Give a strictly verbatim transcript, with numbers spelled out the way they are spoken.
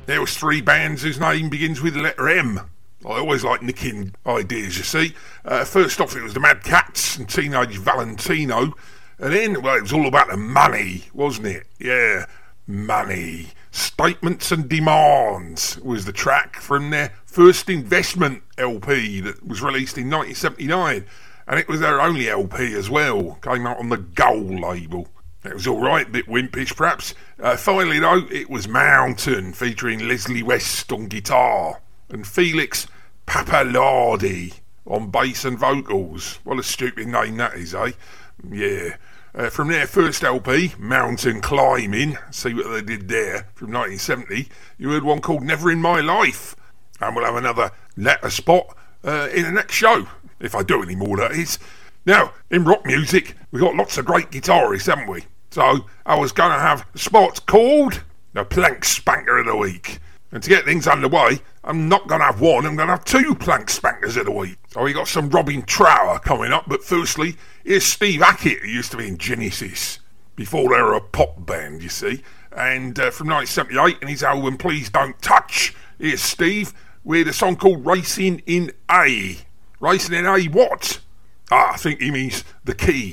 There was three bands whose name begins with the letter M. I always like nicking ideas, you see. Uh, first off, it was the Mad Cats and Teenage Valentino. And then, well, it was all about the money, wasn't it? Yeah, money. Statements and Demands was the track from their first investment L P that was released in nineteen seventy-nine. And it was their only L P as well. Came out on the Goal label. It was alright, a bit wimpish perhaps. Uh, finally though, it was Mountain, featuring Leslie West on guitar and Felix Pappalardi on bass and vocals. What a stupid name that is, eh? Yeah. Uh, from their first L P, Mountain Climbing, see what they did there, from nineteen seventy, you heard one called Never in My Life. And we'll have another letter spot uh, in the next show, if I do any more, that is. Now, in rock music, we've got lots of great guitarists, haven't we? So, I was going to have a spot called the Plank Spanker of the Week. And to get things underway, I'm not going to have one, I'm going to have two Plank Spankers of the Week. So we got some Robin Trower coming up, but firstly, here's Steve Hackett, who used to be in Genesis, before they were a pop band, you see. And uh, from nineteen seventy-eight, and his album Please Don't Touch, here's Steve with a song called Racing in A. Racing in A what? Ah, I think he means the key.